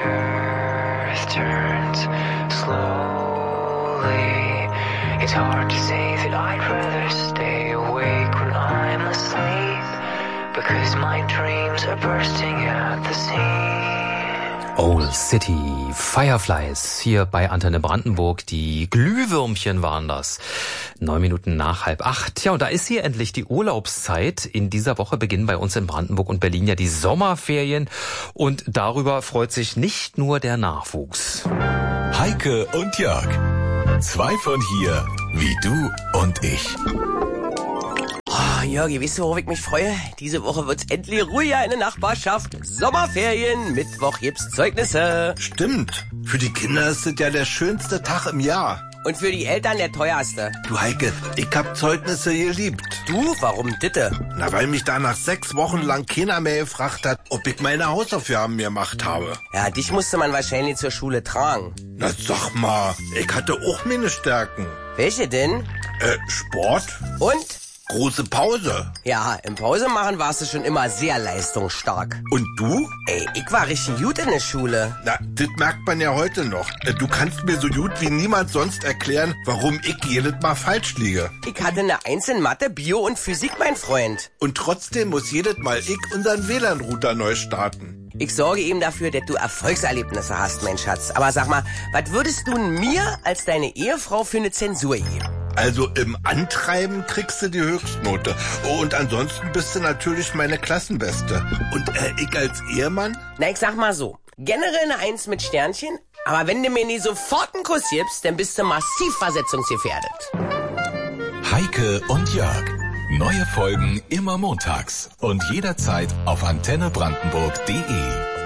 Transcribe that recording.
earth turns slowly. It's hard to say that I'd rather stay awake when I'm asleep, because my dreams are bursting at the seams. Old City, Fireflies, hier bei Antenne Brandenburg. Die Glühwürmchen waren das. 9 Minuten nach 7:30. Ja, und da ist hier endlich die Urlaubszeit. In dieser Woche beginnen bei uns in Brandenburg und Berlin ja die Sommerferien. Und darüber freut sich nicht nur der Nachwuchs. Heike und Jörg. 2 von hier, wie du und ich. Oh, Jörgi, weißt du, worauf ich mich freue? Diese Woche wird's endlich ruhiger in der Nachbarschaft. Sommerferien, Mittwoch gibt's Zeugnisse. Stimmt. Für die Kinder ist das ja der schönste Tag im Jahr. Und für die Eltern der teuerste. Du Heike, ich hab Zeugnisse geliebt. Du? Warum ditte? Na, weil mich da nach 6 Wochen lang keiner mehr gefragt hat, ob ich meine Hausaufgaben gemacht habe. Ja, dich musste man wahrscheinlich zur Schule tragen. Na sag mal, ich hatte auch meine Stärken. Welche denn? Sport. Und? Große Pause. Ja, im Pause machen warst du schon immer sehr leistungsstark. Und du? Ey, ich war richtig gut in der Schule. Na, das merkt man ja heute noch. Du kannst mir so gut wie niemand sonst erklären, warum ich jedes Mal falsch liege. Ich hatte eine 1 in Mathe, Bio und Physik, mein Freund. Und trotzdem muss jedes Mal ich unseren WLAN-Router neu starten. Ich sorge eben dafür, dass du Erfolgserlebnisse hast, mein Schatz. Aber sag mal, was würdest du mir als deine Ehefrau für eine Zensur geben? Also im Antreiben kriegst du die Höchstnote. Und ansonsten bist du natürlich meine Klassenbeste. Und ich als Ehemann? Na, ich sag mal so. Generell eine 1 mit Sternchen. Aber wenn du mir nie sofort einen Kuss gibst, dann bist du massiv versetzungsgefährdet. Heike und Jörg. Neue Folgen immer montags und jederzeit auf antennebrandenburg.de.